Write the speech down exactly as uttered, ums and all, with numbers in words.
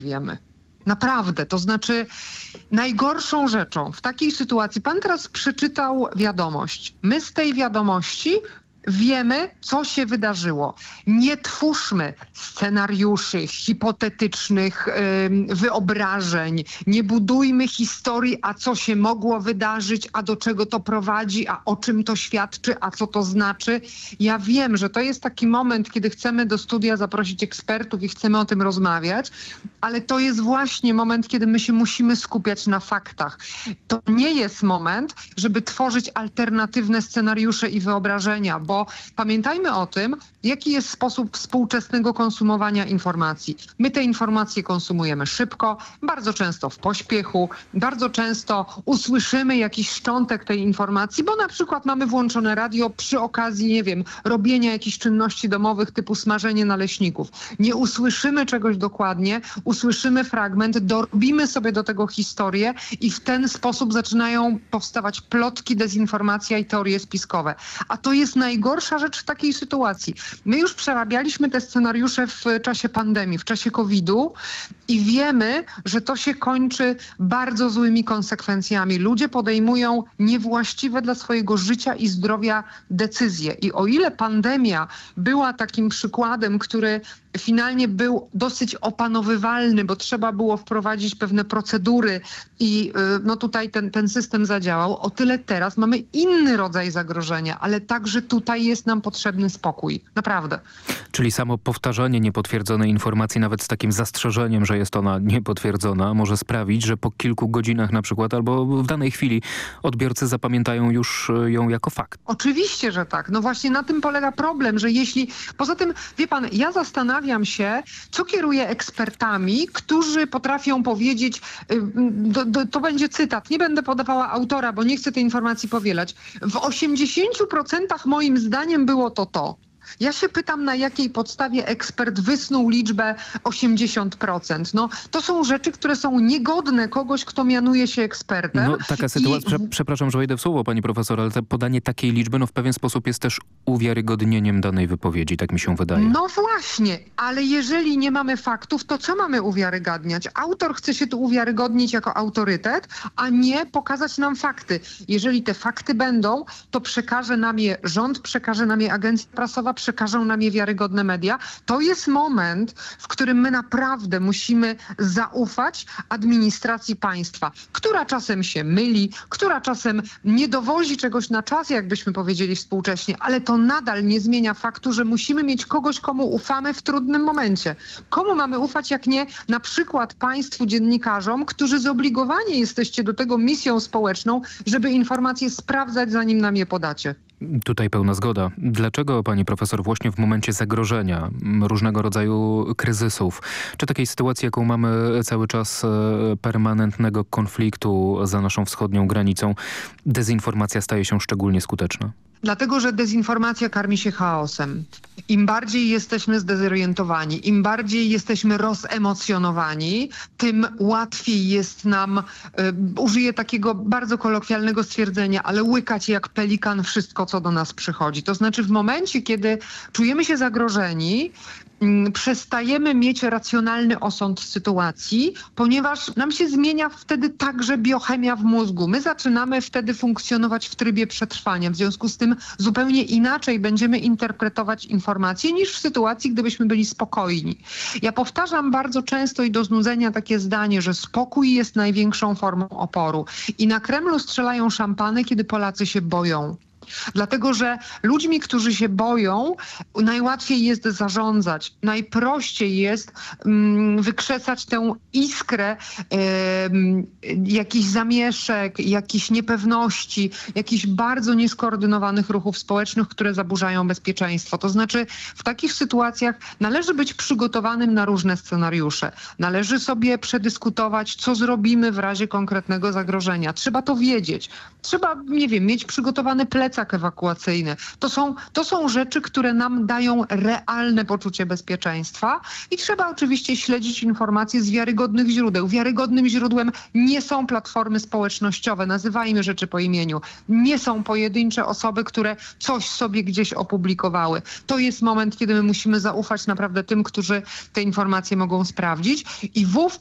wiemy. Naprawdę, to znaczy najgorszą rzeczą w takiej sytuacji, pan teraz przeczytał wiadomość. My z tej wiadomości wiemy, co się wydarzyło. Nie twórzmy scenariuszy, hipotetycznych yy, wyobrażeń. Nie budujmy historii, a co się mogło wydarzyć, a do czego to prowadzi, a o czym to świadczy, a co to znaczy. Ja wiem, że to jest taki moment, kiedy chcemy do studia zaprosić ekspertów i chcemy o tym rozmawiać, ale to jest właśnie moment, kiedy my się musimy skupiać na faktach. To nie jest moment, żeby tworzyć alternatywne scenariusze i wyobrażenia, bo pamiętajmy o tym, jaki jest sposób współczesnego konsumowania informacji. My te informacje konsumujemy szybko, bardzo często w pośpiechu, bardzo często usłyszymy jakiś szczątek tej informacji, bo na przykład mamy włączone radio przy okazji, nie wiem, robienia jakichś czynności domowych typu smażenie naleśników. Nie usłyszymy czegoś dokładnie, usłyszymy fragment, dorobimy sobie do tego historię i w ten sposób zaczynają powstawać plotki, dezinformacja i teorie spiskowe. A to jest najgorsza rzecz w takiej sytuacji. My już przerabialiśmy te scenariusze w czasie pandemii, w czasie kowida i wiemy, że to się kończy bardzo złymi konsekwencjami. Ludzie podejmują niewłaściwe dla swojego życia i zdrowia decyzje. I o ile pandemia była takim przykładem, który finalnie był dosyć opanowywalny, bo trzeba było wprowadzić pewne procedury i no tutaj ten, ten system zadziałał, o tyle teraz mamy inny rodzaj zagrożenia, ale także tutaj jest nam potrzebny spokój. Naprawdę. Czyli samo powtarzanie niepotwierdzonej informacji, nawet z takim zastrzeżeniem, że jest ona niepotwierdzona, może sprawić, że po kilku godzinach na przykład albo w danej chwili odbiorcy zapamiętają już ją jako fakt. Oczywiście, że tak. No właśnie na tym polega problem, że jeśli... Poza tym, wie pan, ja zastanawiam się, co kieruje ekspertami, którzy potrafią powiedzieć, do, do, to będzie cytat, nie będę podawała autora, bo nie chcę tej informacji powielać. W osiemdziesięciu procentach moim zdaniem było to to. Ja się pytam, na jakiej podstawie ekspert wysnuł liczbę osiemdziesiąt procent. No, to są rzeczy, które są niegodne kogoś, kto mianuje się ekspertem. No, taka sytuacja, I... przepraszam, że wejdę w słowo, pani profesor, ale to podanie takiej liczby no, w pewien sposób jest też uwiarygodnieniem danej wypowiedzi, tak mi się wydaje. No właśnie, ale jeżeli nie mamy faktów, to co mamy uwiarygadniać? Autor chce się tu uwiarygodnić jako autorytet, a nie pokazać nam fakty. Jeżeli te fakty będą, to przekaże nam je rząd, przekaże nam je agencja prasowa, przekażą nam je wiarygodne media. To jest moment, w którym my naprawdę musimy zaufać administracji państwa, która czasem się myli, która czasem nie dowozi czegoś na czas, jakbyśmy powiedzieli współcześnie, ale to nadal nie zmienia faktu, że musimy mieć kogoś, komu ufamy w trudnym momencie. Komu mamy ufać, jak nie na przykład państwu dziennikarzom, którzy zobligowani jesteście do tego misją społeczną, żeby informacje sprawdzać, zanim nam je podacie. Tutaj pełna zgoda. Dlaczego, pani profesor, właśnie w momencie zagrożenia, różnego rodzaju kryzysów, czy takiej sytuacji, jaką mamy cały czas, permanentnego konfliktu za naszą wschodnią granicą, dezinformacja staje się szczególnie skuteczna? Dlatego, że dezinformacja karmi się chaosem. Im bardziej jesteśmy zdezorientowani, im bardziej jesteśmy rozemocjonowani, tym łatwiej jest nam, y, użyję takiego bardzo kolokwialnego stwierdzenia, ale łykać jak pelikan wszystko, co do nas przychodzi. To znaczy w momencie, kiedy czujemy się zagrożeni, przestajemy mieć racjonalny osąd sytuacji, ponieważ nam się zmienia wtedy także biochemia w mózgu. My zaczynamy wtedy funkcjonować w trybie przetrwania. W związku z tym zupełnie inaczej będziemy interpretować informacje niż w sytuacji, gdybyśmy byli spokojni. Ja powtarzam bardzo często i do znudzenia takie zdanie, że spokój jest największą formą oporu. I na Kremlu strzelają szampany, kiedy Polacy się boją. Dlatego, że ludźmi, którzy się boją, najłatwiej jest zarządzać. Najprościej jest um, wykrzesać tę iskrę um, jakichś zamieszek, jakichś niepewności, jakichś bardzo nieskoordynowanych ruchów społecznych, które zaburzają bezpieczeństwo. To znaczy w takich sytuacjach należy być przygotowanym na różne scenariusze. Należy sobie przedyskutować, co zrobimy w razie konkretnego zagrożenia. Trzeba to wiedzieć. Trzeba, nie wiem, mieć przygotowany plecak plecak ewakuacyjny. To są, to są rzeczy, które nam dają realne poczucie bezpieczeństwa i trzeba oczywiście śledzić informacje z wiarygodnych źródeł. Wiarygodnym źródłem nie są platformy społecznościowe, nazywajmy rzeczy po imieniu. Nie są pojedyncze osoby, które coś sobie gdzieś opublikowały. To jest moment, kiedy my musimy zaufać naprawdę tym, którzy te informacje mogą sprawdzić i wówczas